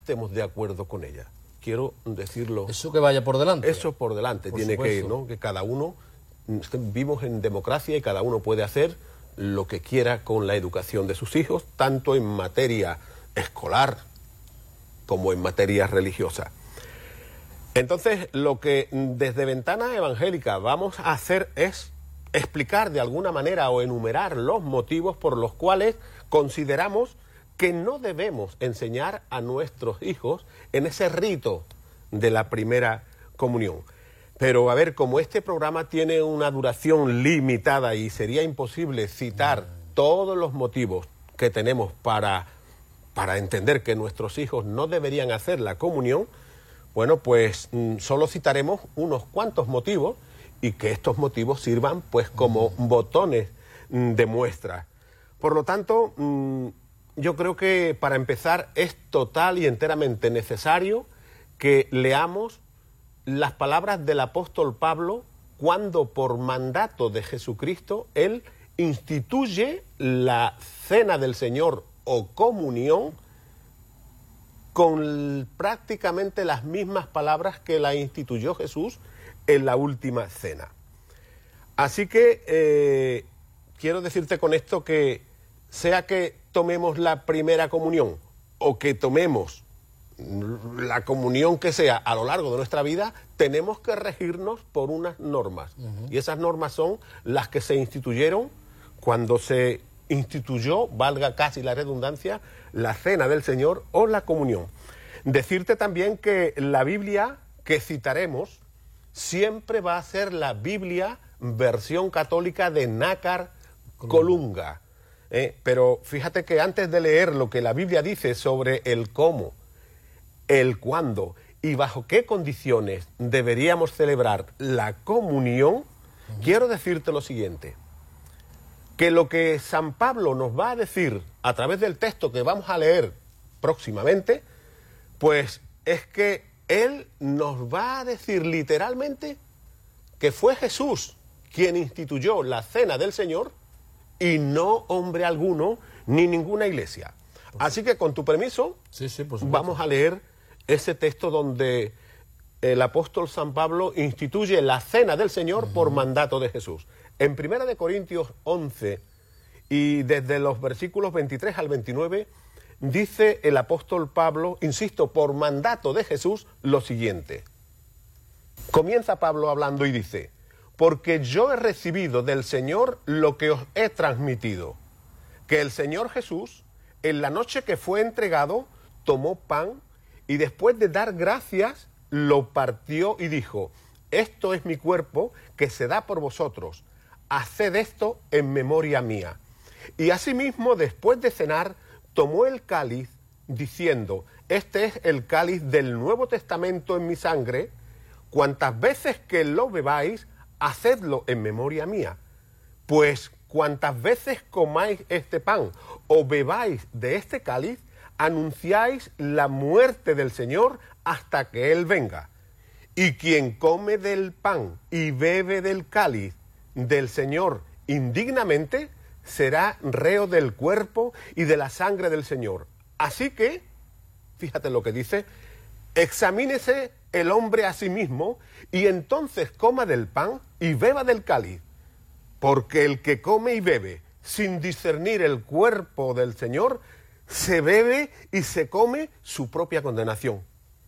estemos de acuerdo con ella. Quiero decirlo. Eso que vaya por delante. Eso por delante, por tiene supuesto. que ir, ¿no? Que cada uno, vivimos en democracia y cada uno puede hacer lo que quiera con la educación de sus hijos, tanto en materia escolar como en materia religiosa. Entonces, lo que desde Ventana Evangélica vamos a hacer es explicar de alguna manera o enumerar los motivos por los cuales consideramos que no debemos enseñar a nuestros hijos en ese rito de la primera comunión. Pero a ver, como este programa tiene una duración limitada y sería imposible citar todos los motivos que tenemos para entender que nuestros hijos no deberían hacer la comunión, bueno, pues solo citaremos unos cuantos motivos y que estos motivos sirvan pues como botones de muestra. Por lo tanto, yo creo que para empezar es total y enteramente necesario que leamos las palabras del apóstol Pablo cuando por mandato de Jesucristo él instituye la cena del Señor o comunión con prácticamente las mismas palabras que la instituyó Jesús en la última cena. Así que quiero decirte con esto que sea que tomemos la primera comunión o que tomemos la comunión que sea a lo largo de nuestra vida, tenemos que regirnos por unas normas. Y esas normas son las que se instituyeron cuando se instituyó, valga casi la redundancia, la cena del Señor o la comunión. Decirte también que la Biblia que citaremos siempre va a ser la Biblia versión católica de Nácar Colunga. Pero fíjate que antes de leer lo que la Biblia dice sobre el cómo, el cuándo y bajo qué condiciones deberíamos celebrar la comunión, quiero decirte lo siguiente, que lo que San Pablo nos va a decir a través del texto que vamos a leer próximamente, pues es que él nos va a decir literalmente que fue Jesús quien instituyó la cena del Señor y no hombre alguno ni ninguna iglesia. Así que con tu permiso, vamos a leer ese texto donde el apóstol San Pablo instituye la cena del Señor por mandato de Jesús. En 1 Corintios 11 y desde los versículos 23 al 29 dice el apóstol Pablo, insisto, por mandato de Jesús, lo siguiente. Comienza Pablo hablando y dice: porque yo he recibido del Señor lo que os he transmitido, que el Señor Jesús, en la noche que fue entregado, tomó pan y después de dar gracias, lo partió y dijo: esto es mi cuerpo que se da por vosotros, haced esto en memoria mía. Y asimismo, después de cenar, tomó el cáliz, diciendo: este es el cáliz del Nuevo Testamento en mi sangre, cuantas veces que lo bebáis, hacedlo en memoria mía. Pues cuantas veces comáis este pan o bebáis de este cáliz, anunciáis la muerte del Señor hasta que Él venga. Y quien come del pan y bebe del cáliz del Señor indignamente, será reo del cuerpo y de la sangre del Señor. Así que, fíjate lo que dice, examínese el hombre a sí mismo y entonces coma del pan y beba del cáliz. Porque el que come y bebe sin discernir el cuerpo del Señor, se bebe y se come su propia condenación.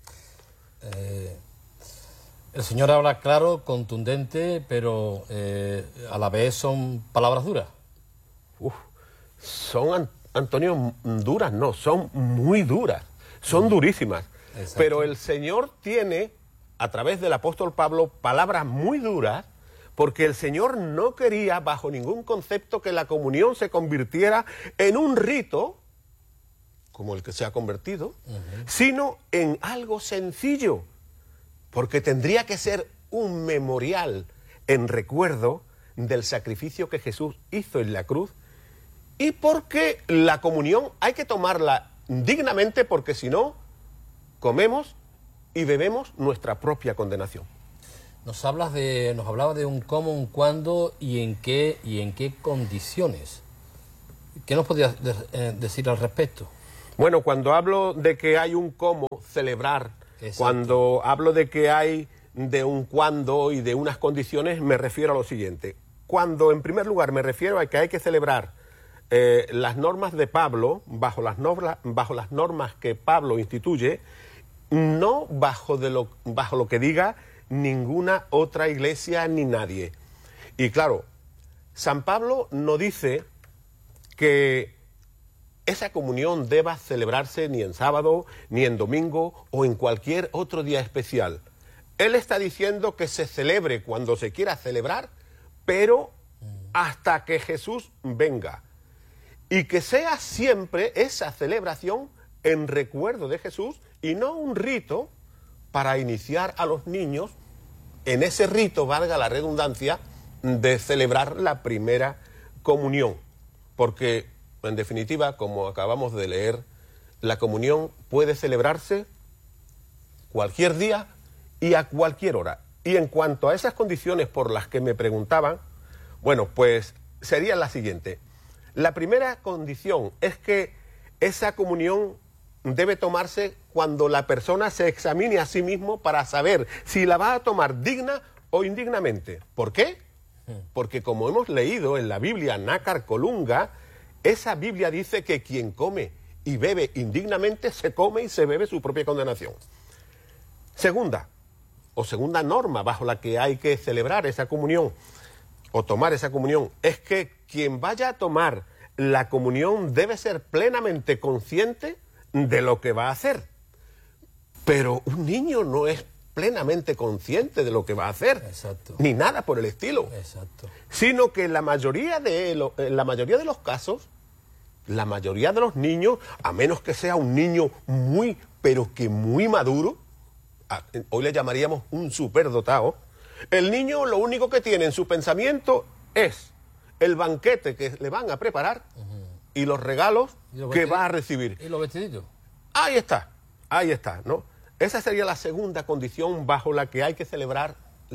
El Señor habla claro, contundente, pero a la vez son palabras duras. Son, Antonio, duras, no, son muy duras, son durísimas. Exacto. Pero el Señor tiene, a través del apóstol Pablo, palabras muy duras, porque el Señor no quería, bajo ningún concepto, que la comunión se convirtiera en un rito, como el que se ha convertido, sino en algo sencillo, porque tendría que ser un memorial en recuerdo del sacrificio que Jesús hizo en la cruz, y porque la comunión hay que tomarla dignamente, porque si no, comemos y bebemos nuestra propia condenación. Nos hablaba de un cómo, un cuándo y en qué condiciones. ¿Qué nos podrías decir al respecto? Bueno, cuando hablo de que hay un cómo celebrar, Exacto. cuando hablo de que hay de un cuándo y de unas condiciones, me refiero a lo siguiente. Cuando, en primer lugar, me refiero a que hay que celebrar las normas de Pablo, bajo las normas que Pablo instituye, no bajo lo que diga ninguna otra iglesia ni nadie. Y claro, San Pablo no dice que esa comunión deba celebrarse ni en sábado, ni en domingo o en cualquier otro día especial. Él está diciendo que se celebre cuando se quiera celebrar, pero hasta que Jesús venga. Y que sea siempre esa celebración en recuerdo de Jesús y no un rito para iniciar a los niños en ese rito, valga la redundancia, de celebrar la primera comunión. Porque, en definitiva, como acabamos de leer, la comunión puede celebrarse cualquier día y a cualquier hora. Y en cuanto a esas condiciones por las que me preguntaban, bueno, pues sería la siguiente. La primera condición es que esa comunión debe tomarse cuando la persona se examine a sí mismo para saber si la va a tomar digna o indignamente. ¿Por qué? Porque como hemos leído en la Biblia Nácar Colunga, esa Biblia dice que quien come y bebe indignamente se come y se bebe su propia condenación. Segunda norma bajo la que hay que celebrar esa comunión o tomar esa comunión es que quien vaya a tomar la comunión debe ser plenamente consciente de lo que va a hacer. Pero un niño no es plenamente consciente de lo que va a hacer. Exacto. Ni nada por el estilo. Exacto. Sino que en la mayoría de los casos, la mayoría de los niños, a menos que sea un niño muy, pero que muy maduro, hoy le llamaríamos un superdotado, el niño lo único que tiene en su pensamiento es el banquete que le van a preparar y los regalos que va a recibir. ¿Y los vestiditos? Ahí está, ¿no? Esa sería la segunda condición bajo la que hay que celebrar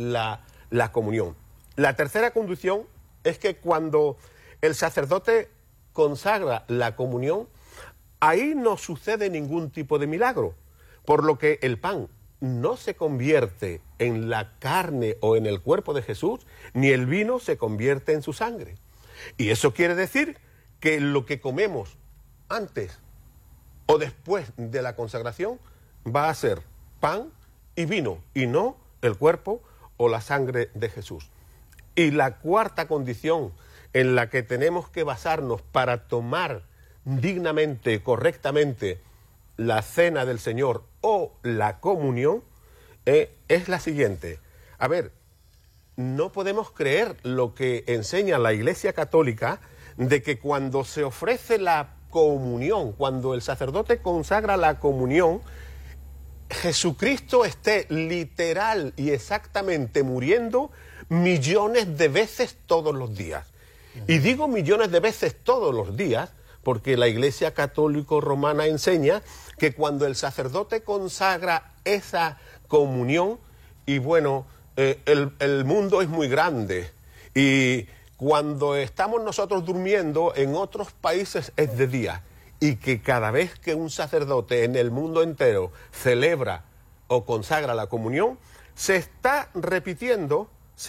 la comunión. La tercera condición es que cuando el sacerdote consagra la comunión, ahí no sucede ningún tipo de milagro, por lo que el pan no se convierte en la carne o en el cuerpo de Jesús, ni el vino se convierte en su sangre. Y eso quiere decir que lo que comemos antes o después de la consagración va a ser pan y vino, y no el cuerpo o la sangre de Jesús. Y la cuarta condición en la que tenemos que basarnos para tomar dignamente, correctamente, la cena del Señor o la comunión, es la siguiente. A ver, no podemos creer lo que enseña la Iglesia Católica de que cuando se ofrece la comunión, cuando el sacerdote consagra la comunión, Jesucristo esté literal y exactamente muriendo millones de veces todos los días. Y digo millones de veces todos los días porque la Iglesia Católica Romana enseña que cuando el sacerdote consagra esa comunión, y bueno, el mundo es muy grande, y cuando estamos nosotros durmiendo, en otros países es de día, y que cada vez que un sacerdote en el mundo entero celebra o consagra la comunión, se está repitiendo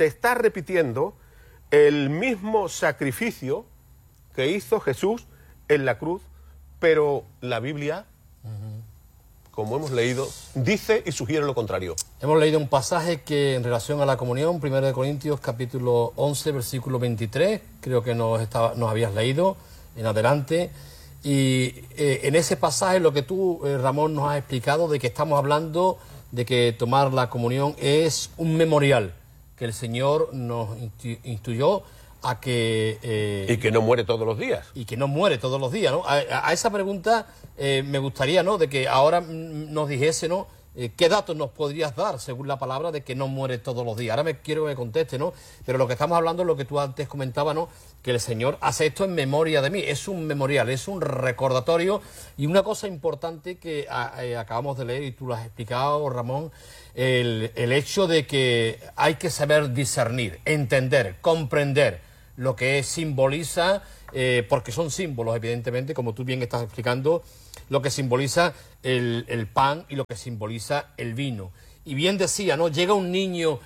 el mismo sacrificio que hizo Jesús en la cruz, pero la Biblia, como hemos leído, dice y sugiere lo contrario. Hemos leído un pasaje que en relación a la comunión, 1 Corintios capítulo 11, versículo 23, creo que nos habías leído en adelante, y en ese pasaje lo que tú, Ramón, nos has explicado de que estamos hablando de que tomar la comunión es un memorial que el Señor nos instruyó a que... y que no muere todos los días. Y que no muere todos los días, ¿no? A esa pregunta me gustaría, ¿no?, de que ahora nos dijese, ¿no?, qué datos nos podrías dar según la palabra de que no muere todos los días. Ahora quiero que me conteste, ¿no? Pero lo que estamos hablando es lo que tú antes comentabas, ¿no?, que el Señor hace esto en memoria de mí. Es un memorial, es un recordatorio. Y una cosa importante que acabamos de leer, y tú lo has explicado, Ramón, el hecho de que hay que saber discernir, entender, comprender lo que simboliza, porque son símbolos, evidentemente, como tú bien estás explicando, lo que simboliza el pan y lo que simboliza el vino. Y bien decía, ¿no? Llega un niño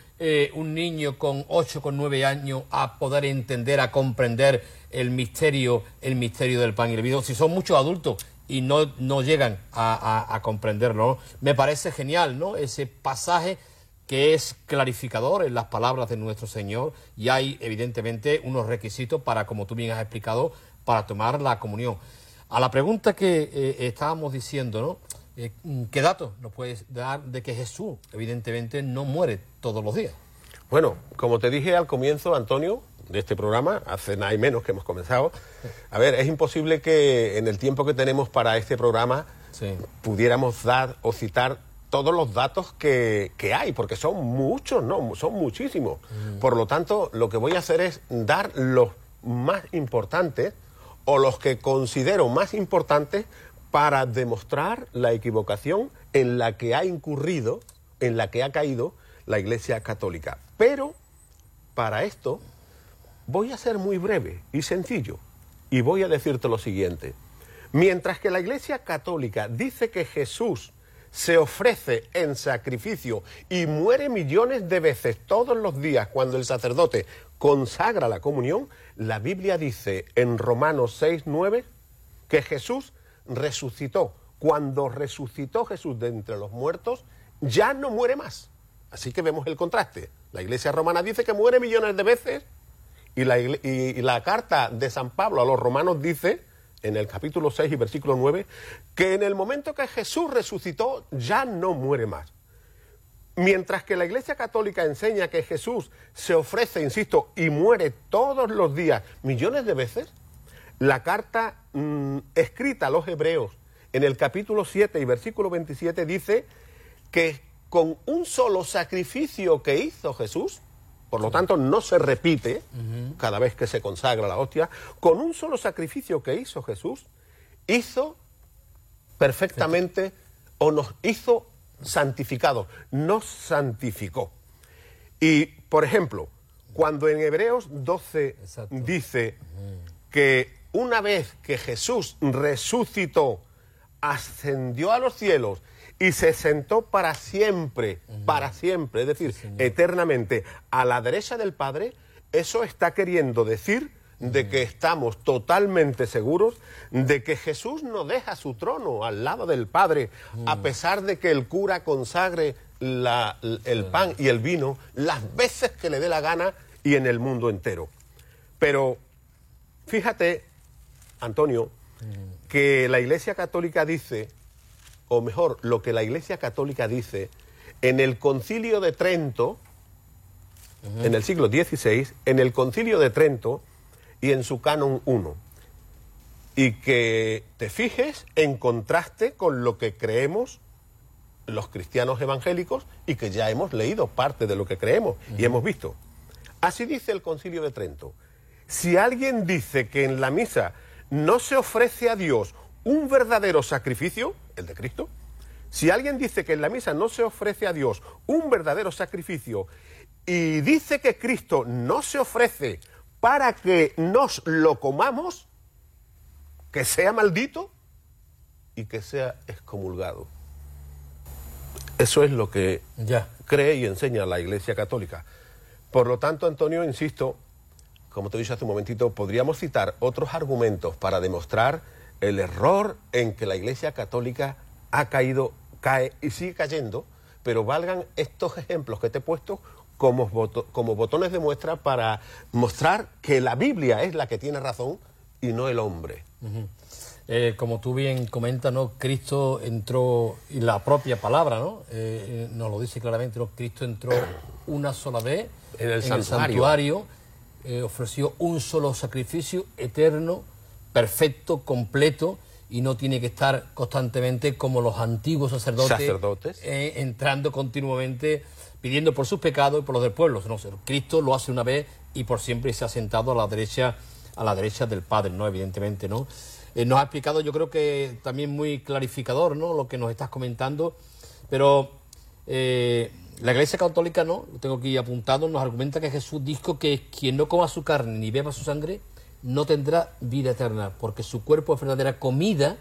con 8, con 9 años a poder entender, a comprender el misterio del pan y el vino. Si son muchos adultos y no llegan a comprenderlo, ¿no? Me parece genial, ¿no? Ese pasaje que es clarificador en las palabras de nuestro Señor, y hay evidentemente unos requisitos para, como tú bien has explicado, para tomar la comunión. A la pregunta que estábamos diciendo, ¿no? ¿Qué datos nos puedes dar de que Jesús evidentemente no muere todos los días? Bueno, como te dije al comienzo, Antonio, de este programa, hace nada y menos que hemos comenzado, a ver, es imposible que en el tiempo que tenemos para este programa pudiéramos dar o citar todos los datos que hay, porque son muchos, ¿no? Son muchísimos. Por lo tanto, lo que voy a hacer es dar los más importantes o los que considero más importantes para demostrar la equivocación en la que ha incurrido, en la que ha caído la Iglesia Católica. Pero, para esto, voy a ser muy breve y sencillo, y voy a decirte lo siguiente. Mientras que la Iglesia Católica dice que Jesús se ofrece en sacrificio y muere millones de veces todos los días cuando el sacerdote consagra la comunión, la Biblia dice en Romanos 6:9 que Jesús resucitó. Cuando resucitó Jesús de entre los muertos, ya no muere más. Así que vemos el contraste. La Iglesia romana dice que muere millones de veces y la carta de San Pablo a los romanos dice, en el capítulo 6 y versículo 9, que en el momento que Jesús resucitó ya no muere más. Mientras que la Iglesia Católica enseña que Jesús se ofrece, insisto, y muere todos los días millones de veces, la carta escrita a los hebreos en el capítulo 7 y versículo 27 dice que con un solo sacrificio que hizo Jesús, por lo tanto no se repite cada vez que se consagra la hostia, con un solo sacrificio que hizo Jesús, hizo perfectamente o nos hizo santificados, nos santificó. Y, por ejemplo, cuando en Hebreos 12 dice que una vez que Jesús resucitó, ascendió a los cielos y se sentó para siempre, es decir, eternamente, a la derecha del Padre, eso está queriendo decir de que estamos totalmente seguros de que Jesús no deja su trono al lado del Padre, a pesar de que el cura consagre el pan y el vino las veces que le dé la gana y en el mundo entero. Pero fíjate, Antonio, que la Iglesia Católica dice, o mejor, lo que la Iglesia Católica dice en el Concilio de Trento, en el siglo XVI, en el Concilio de Trento y en su Canon 1. Y que te fijes en contraste con lo que creemos los cristianos evangélicos y que ya hemos leído parte de lo que creemos y hemos visto. Así dice el Concilio de Trento. Si alguien dice que en la misa no se ofrece a Dios un verdadero sacrificio, el de Cristo, si alguien dice que en la misa no se ofrece a Dios un verdadero sacrificio y dice que Cristo no se ofrece para que nos lo comamos, que sea maldito y que sea excomulgado. Eso es lo que cree y enseña la Iglesia Católica. Por lo tanto, Antonio, insisto, como te he dicho hace un momentito, podríamos citar otros argumentos para demostrar el error en que la Iglesia Católica cae y sigue cayendo, pero valgan estos ejemplos que te he puesto como botones de muestra para mostrar que la Biblia es la que tiene razón y no el hombre. Como tú bien comentas, ¿no? Cristo entró, y la propia palabra, ¿no? Nos lo dice claramente, ¿no? Cristo entró una sola vez en el santuario, ofreció un solo sacrificio eterno, perfecto, completo, y no tiene que estar constantemente como los antiguos sacerdotes. Entrando continuamente, pidiendo por sus pecados y por los del pueblo. No, Cristo lo hace una vez y por siempre se ha sentado a la derecha del Padre, ¿no? Evidentemente, ¿no? Nos ha explicado, yo creo que también muy clarificador, ¿no? Lo que nos estás comentando, pero La Iglesia Católica, no, lo tengo aquí apuntado, nos argumenta que Jesús dijo que quien no coma su carne ni beba su sangre no tendrá vida eterna, porque su cuerpo es verdadera comida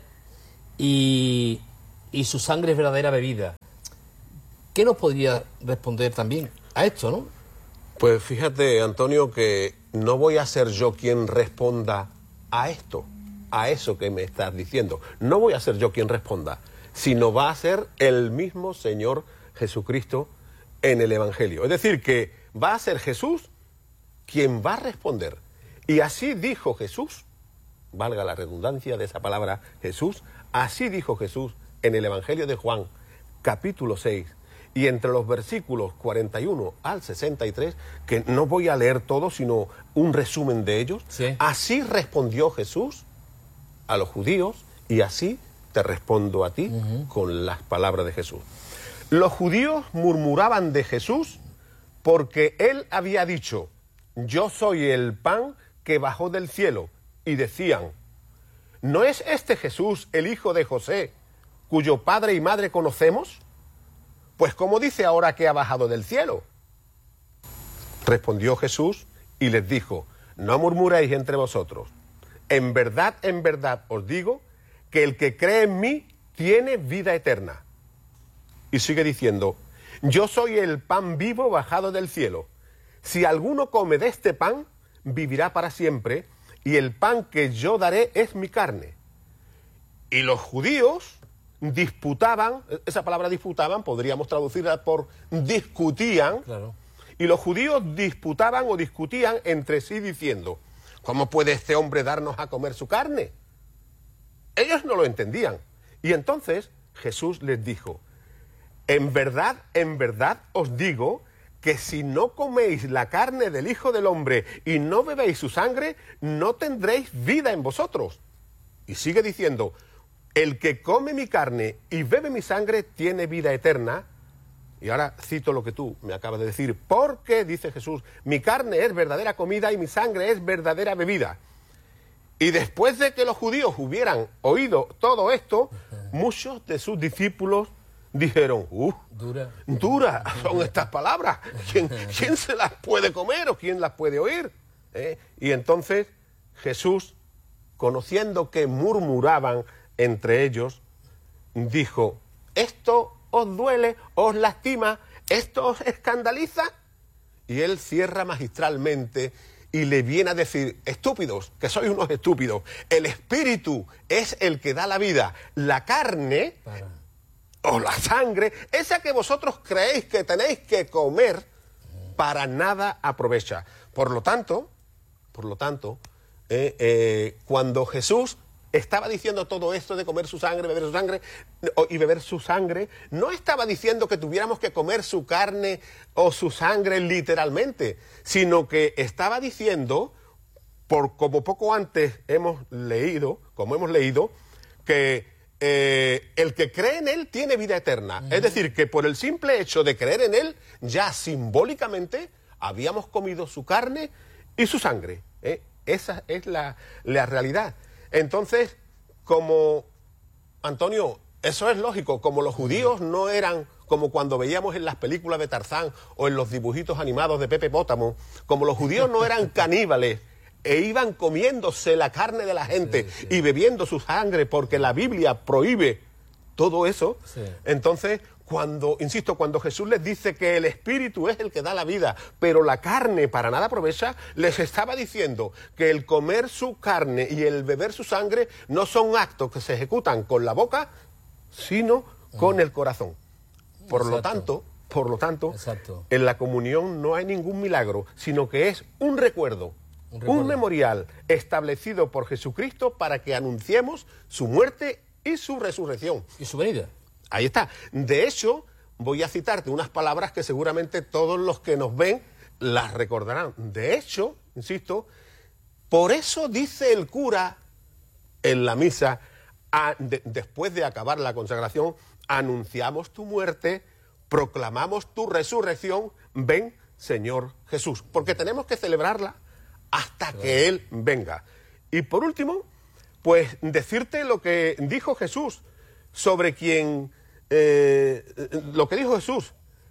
y su sangre es verdadera bebida. ¿Qué nos podría responder también a esto, no? Pues fíjate, Antonio, que no voy a ser yo quien responda a esto, a eso que me estás diciendo. No voy a ser yo quien responda, sino va a ser el mismo Señor Jesucristo en el Evangelio. Es decir, que va a ser Jesús quien va a responder. Y así dijo Jesús, valga la redundancia de esa palabra Jesús, así dijo Jesús en el Evangelio de Juan, capítulo 6, y entre los versículos 41 al 63, que no voy a leer todo, sino un resumen de ellos, sí. Así respondió Jesús a los judíos, y así te respondo a ti con las palabras de Jesús. Los judíos murmuraban de Jesús porque él había dicho, yo soy el pan que bajó del cielo, y decían, ¿no es este Jesús el hijo de José, cuyo padre y madre conocemos? Pues ¿cómo dice ahora que ha bajado del cielo? Respondió Jesús y les dijo, no murmuréis entre vosotros. En verdad os digo que el que cree en mí tiene vida eterna. Y sigue diciendo, yo soy el pan vivo bajado del cielo. Si alguno come de este pan, vivirá para siempre, y el pan que yo daré es mi carne. Y los judíos disputaban, esa palabra disputaban, podríamos traducirla por discutían, Claro. y los judíos disputaban o discutían entre sí diciendo, ¿cómo puede este hombre darnos a comer su carne? Ellos no lo entendían. Y entonces Jesús les dijo, en verdad os digo que si no coméis la carne del Hijo del Hombre y no bebéis su sangre, no tendréis vida en vosotros. Y sigue diciendo, el que come mi carne y bebe mi sangre tiene vida eterna. Y ahora cito lo que tú me acabas de decir, porque, dice Jesús, mi carne es verdadera comida y mi sangre es verdadera bebida. Y después de que los judíos hubieran oído todo esto, muchos de sus discípulos dijeron, dura son estas palabras, ¿quién se las puede comer o quién las puede oír? Y entonces Jesús, conociendo que murmuraban entre ellos, dijo, ¿esto os duele, os lastima, esto os escandaliza? Y él cierra magistralmente y le viene a decir, estúpidos, que sois unos estúpidos, el espíritu es el que da la vida, la carne o la sangre, esa que vosotros creéis que tenéis que comer, para nada aprovecha. Por lo tanto, cuando Jesús estaba diciendo todo esto de comer su sangre, beber su sangre y beber su sangre, no estaba diciendo que tuviéramos que comer su carne o su sangre literalmente, sino que estaba diciendo, como poco antes hemos leído, que el que cree en él tiene vida eterna. Es decir, que por el simple hecho de creer en él, ya simbólicamente habíamos comido su carne y su sangre. Esa es la realidad. Entonces, como, Antonio, eso es lógico, como los judíos no eran como cuando veíamos en las películas de Tarzán o en los dibujitos animados de Pepe Pótamo, como los judíos no eran caníbales e iban comiéndose la carne de la gente y bebiendo su sangre porque la Biblia prohíbe todo eso, entonces, cuando Jesús les dice que el espíritu es el que da la vida, pero la carne para nada aprovecha, les estaba diciendo que el comer su carne y el beber su sangre no son actos que se ejecutan con la boca, sino con el corazón. Por lo tanto, en la comunión no hay ningún milagro, sino que es un recuerdo, un memorial establecido por Jesucristo para que anunciemos su muerte y su resurrección. Y su venida. Ahí está. De hecho, voy a citarte unas palabras que seguramente todos los que nos ven las recordarán. De hecho, insisto, por eso dice el cura en la misa, después de acabar la consagración, anunciamos tu muerte, proclamamos tu resurrección, ven, Señor Jesús. Porque tenemos que celebrarla hasta que Él venga. Y por último, pues decirte lo que dijo Jesús sobre lo que dijo Jesús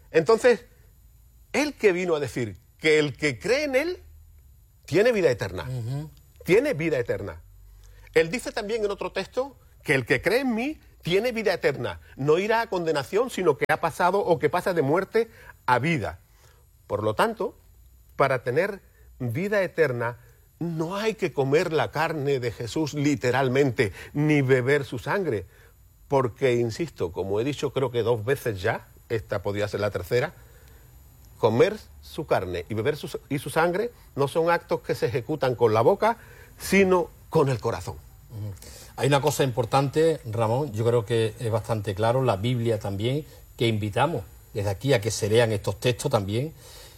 Entonces, él que vino a decir que el que cree en él tiene vida eterna. Tiene vida eterna. Él dice también en otro texto que el que cree en mí tiene vida eterna. No irá a condenación, sino que ha pasado o que pasa de muerte a vida. Por lo tanto, para tener vida eterna, no hay que comer la carne de Jesús literalmente, ni beber su sangre. Porque, insisto, como he dicho creo que 2 veces ya, esta podría ser la tercera, comer su carne y beber su sangre no son actos que se ejecutan con la boca, sino con el corazón. Hay una cosa importante, Ramón, yo creo que es bastante claro, la Biblia también, que invitamos desde aquí a que se lean estos textos también.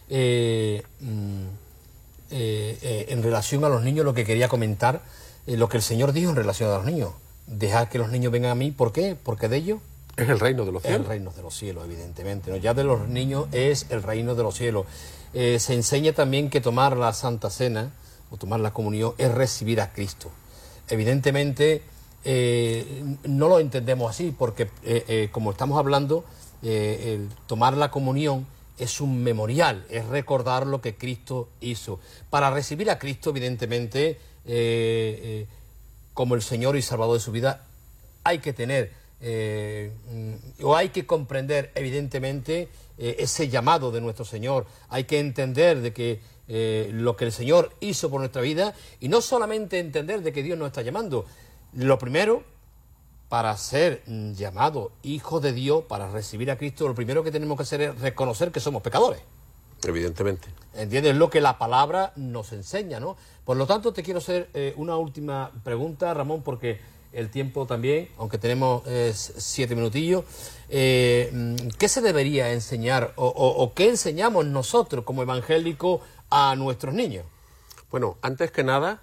En relación a los niños, lo que quería comentar, lo que el Señor dijo en relación a los niños. Dejad que los niños vengan a mí, ¿por qué? Porque de ellos es el reino de los cielos. Es el reino de los cielos, evidentemente, ¿no? Ya de los niños es el reino de los cielos. Se enseña también que tomar la Santa Cena, o tomar la comunión, es recibir a Cristo. Evidentemente, no lo entendemos así, porque como estamos hablando, el tomar la comunión es un memorial, es recordar lo que Cristo hizo. Para recibir a Cristo, evidentemente, como el Señor y Salvador de su vida, hay que tener, o hay que comprender, evidentemente, ese llamado de nuestro Señor. Hay que entender de que lo que el Señor hizo por nuestra vida, y no solamente entender de que Dios nos está llamando. Lo primero, para ser llamado hijo de Dios, para recibir a Cristo, lo primero que tenemos que hacer es reconocer que somos pecadores. Evidentemente. ¿Entiendes? Lo que la palabra nos enseña, ¿no? Por lo tanto, te quiero hacer una última pregunta, Ramón, porque el tiempo también, aunque tenemos 7 minutillos, ¿qué se debería enseñar o qué enseñamos nosotros como evangélicos a nuestros niños? Bueno, antes que nada,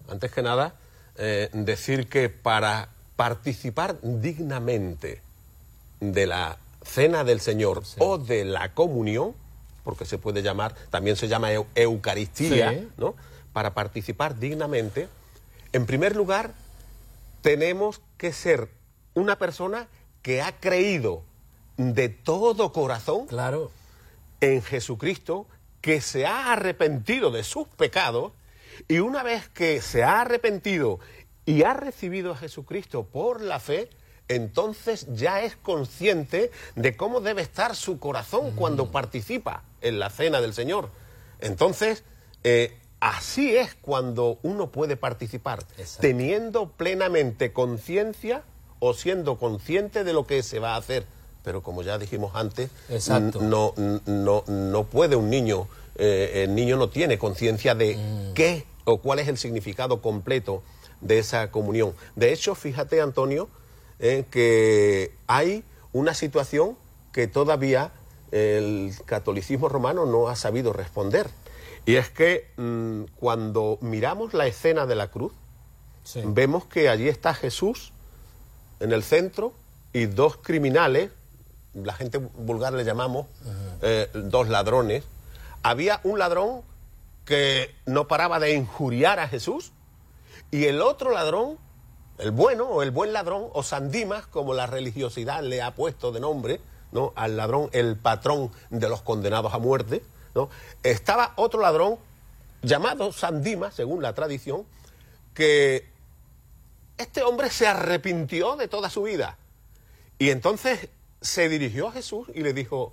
decir que para participar dignamente de la cena del Señor, sí, o de la comunión, porque se puede llamar, también se llama Eucaristía, sí, ¿no? Para participar dignamente, en primer lugar, tenemos que ser una persona que ha creído de todo corazón, claro, en Jesucristo, que se ha arrepentido de sus pecados, y una vez que se ha arrepentido y ha recibido a Jesucristo por la fe, entonces ya es consciente de cómo debe estar su corazón cuando participa en la cena del Señor. Entonces, así es cuando uno puede participar, exacto, teniendo plenamente conciencia o siendo consciente de lo que se va a hacer. Pero como ya dijimos antes, no puede un niño, el niño no tiene conciencia de qué o cuál es el significado completo de esa comunión. De hecho, fíjate, Antonio, que hay una situación que todavía el catolicismo romano no ha sabido responder. Y es que cuando miramos la escena de la cruz, sí, vemos que allí está Jesús en el centro y 2 criminales, la gente vulgar le llamamos 2 ladrones. Había un ladrón que no paraba de injuriar a Jesús, y el otro ladrón, el bueno o el buen ladrón, o San Dimas, como la religiosidad le ha puesto de nombre, ¿no?, al ladrón, el patrón de los condenados a muerte, ¿no? Estaba otro ladrón llamado San Dimas, según la tradición, que este hombre se arrepintió de toda su vida. Y entonces se dirigió a Jesús y le dijo: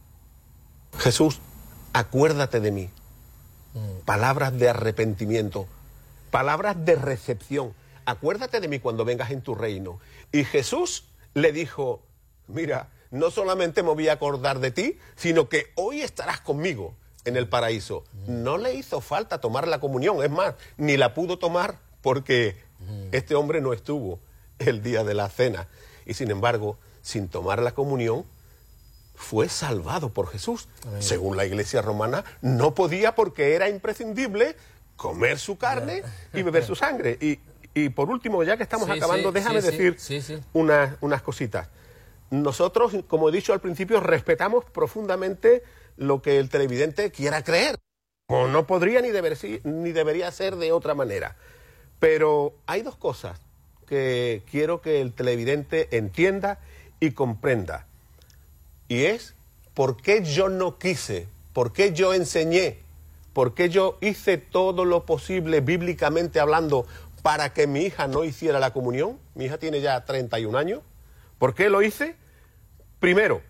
Jesús, acuérdate de mí. Palabras de arrepentimiento, palabras de recepción. Acuérdate de mí cuando vengas en tu reino. Y Jesús le dijo: mira, no solamente me voy a acordar de ti, sino que hoy estarás conmigo en el paraíso. No le hizo falta tomar la comunión, es más, ni la pudo tomar porque este hombre no estuvo el día de la cena. Y sin embargo, sin tomar la comunión, fue salvado por Jesús. Amén. Según la Iglesia romana, no podía, porque era imprescindible comer su carne y beber su sangre. Y por último, ya que estamos acabando, déjame decir unas cositas. Nosotros, como he dicho al principio, respetamos profundamente lo que el televidente quiera creer. O no podría ni debería ser de otra manera. Pero hay 2 cosas que quiero que el televidente entienda y comprenda. Y es ¿por qué yo no quise? ¿Por qué yo enseñé? ¿Por qué yo hice todo lo posible, bíblicamente hablando, para que mi hija no hiciera la comunión? Mi hija tiene ya 31 años. ¿Por qué lo hice? Primero,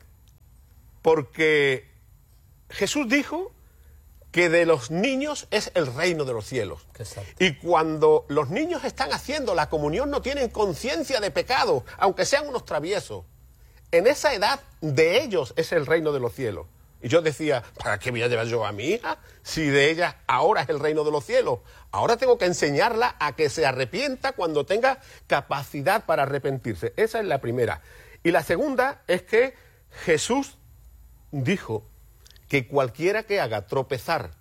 porque Jesús dijo que de los niños es el reino de los cielos. Exacto. Y cuando los niños están haciendo la comunión no tienen conciencia de pecado, aunque sean unos traviesos. En esa edad de ellos es el reino de los cielos. Y yo decía, ¿para qué voy a llevar yo a mi hija si de ella ahora es el reino de los cielos? Ahora tengo que enseñarla a que se arrepienta cuando tenga capacidad para arrepentirse. Esa es la primera. Y la segunda es que Jesús dijo que cualquiera que haga tropezar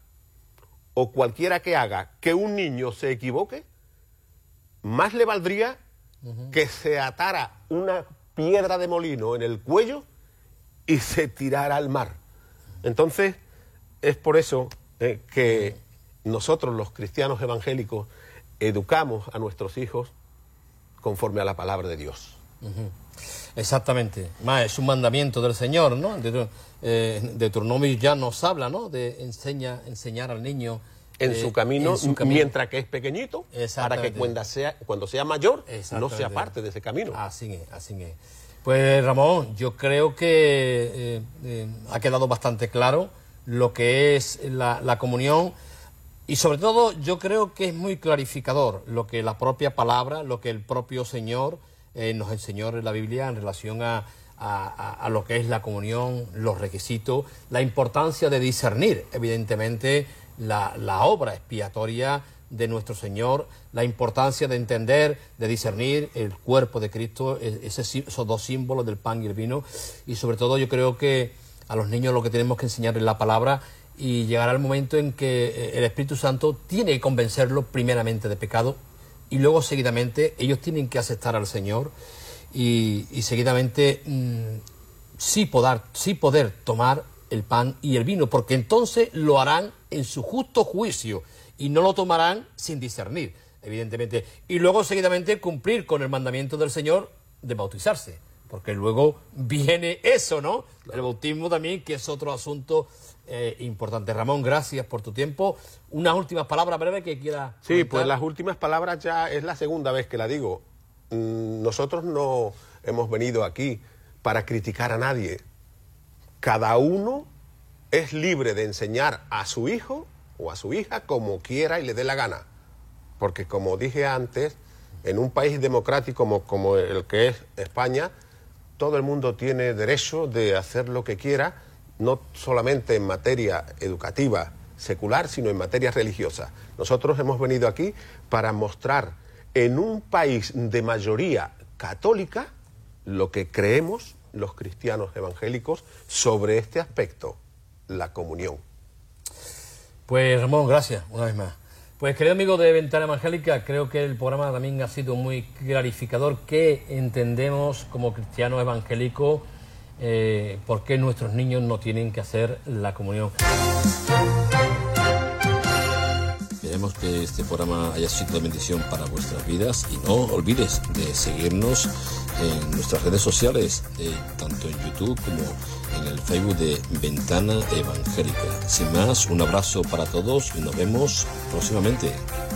o cualquiera que haga que un niño se equivoque, más le valdría que se atara una piedra de molino en el cuello y se tirara al mar. Entonces, es por eso que nosotros, los cristianos evangélicos, educamos a nuestros hijos conforme a la palabra de Dios. Exactamente. Más es un mandamiento del Señor, ¿no? Deuteronomio ya nos habla, ¿no? De enseñar al niño en su camino, mientras que es pequeñito, para que cuando sea mayor no se aparte de ese camino. Así es, así es. Pues Ramón, yo creo que ha quedado bastante claro lo que es la comunión y sobre todo yo creo que es muy clarificador lo que la propia palabra, lo que el propio Señor nos enseñó en la Biblia en relación a lo que es la comunión, los requisitos, la importancia de discernir, evidentemente, la obra expiatoria de nuestro Señor, la importancia de entender, de discernir el cuerpo de Cristo, esos dos símbolos del pan y el vino, y sobre todo yo creo que a los niños lo que tenemos que enseñar es la palabra y llegará el momento en que el Espíritu Santo tiene que convencerlos primeramente de pecado y luego seguidamente ellos tienen que aceptar al Señor y seguidamente sí poder tomar el pan y el vino, porque entonces lo harán en su justo juicio y no lo tomarán sin discernir, evidentemente. Y luego seguidamente cumplir con el mandamiento del Señor de bautizarse, porque luego viene eso, ¿no? El bautismo también, que es otro asunto importante. Ramón, gracias por tu tiempo. Unas últimas palabras breves que quiera comentar. Sí, pues las últimas palabras ya es la segunda vez que la digo. Nosotros no hemos venido aquí para criticar a nadie. Cada uno es libre de enseñar a su hijo o a su hija como quiera y le dé la gana. Porque como dije antes, en un país democrático como el que es España, todo el mundo tiene derecho de hacer lo que quiera, no solamente en materia educativa, secular, sino en materia religiosa. Nosotros hemos venido aquí para mostrar en un país de mayoría católica lo que creemos los cristianos evangélicos sobre este aspecto, la comunión. Pues Ramón, gracias una vez más. Pues querido amigo de Ventana Evangélica, creo que el programa también ha sido muy clarificador, que entendemos como cristianos evangélicos por qué nuestros niños no tienen que hacer la comunión. Esperemos que este programa haya sido de bendición para vuestras vidas y no olvides de seguirnos en nuestras redes sociales, tanto en YouTube como en el Facebook de Ventana Evangélica. Sin más, un abrazo para todos y nos vemos próximamente.